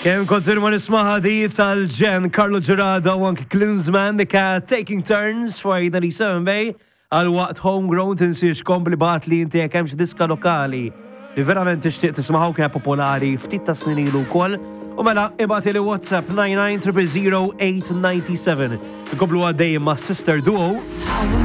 Kem kontinua nismaħa di tal-ġen Carlo Gerardo u anki Klinsman dik Taking Turns f'wajda li Bay għal waqt homegrown tinsiex kompli bat li inti hemm xi diska lokali li verament tixtieq tismaħu kien popolari ftit ta' snin ilu wkoll. U mela ibgħat li WhatsApp 99 000 897. Ikomplu għaddej ma' Sister Duo.